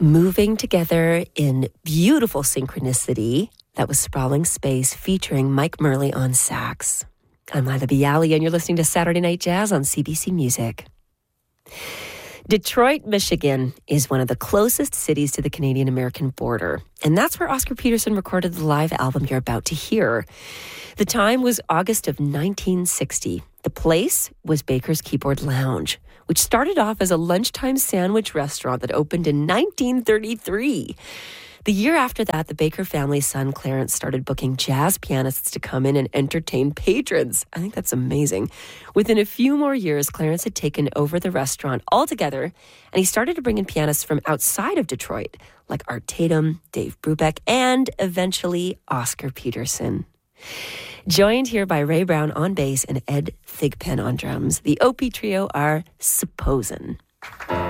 moving together in beautiful synchronicity. That was Sprawling Space featuring Mike Murley on sax. I'm Lila Bialy, and you're listening to Saturday Night Jazz on CBC Music. Detroit, Michigan is one of the closest cities to the Canadian-American border, and that's where Oscar Peterson recorded the live album you're about to hear. The time was August of 1960. The place was Baker's Keyboard Lounge, which started off as a lunchtime sandwich restaurant that opened in 1933. The year after that, the Baker family's son, Clarence, started booking jazz pianists to come in and entertain patrons. I think that's amazing. Within a few more years, Clarence had taken over the restaurant altogether, and he started to bring in pianists from outside of Detroit, like Art Tatum, Dave Brubeck, and eventually Oscar Peterson. Joined here by Ray Brown on bass and Ed Thigpen on drums, the OP trio are Supposin'.